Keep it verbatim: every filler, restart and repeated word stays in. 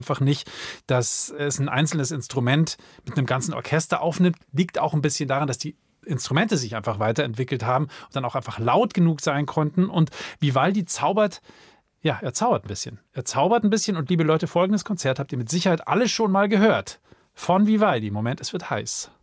einfach nicht, dass es ein einzelnes Instrument mit einem ganzen Orchester aufnimmt. Liegt auch ein bisschen daran, dass die Instrumente sich einfach weiterentwickelt haben und dann auch einfach laut genug sein konnten. Und Vivaldi zaubert, ja, er zaubert ein bisschen. Er zaubert ein bisschen und liebe Leute, folgendes Konzert habt ihr mit Sicherheit alle schon mal gehört. Von Vivaldi. Moment, es wird heiß.